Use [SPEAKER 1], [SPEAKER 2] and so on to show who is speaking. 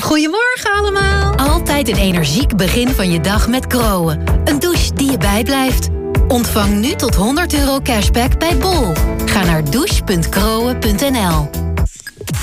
[SPEAKER 1] Goedemorgen allemaal.
[SPEAKER 2] Altijd een energiek begin van je dag met Groen. Een douche die je bijblijft. Ontvang nu tot €100 cashback bij Bol. Ga naar douche.groen.nl.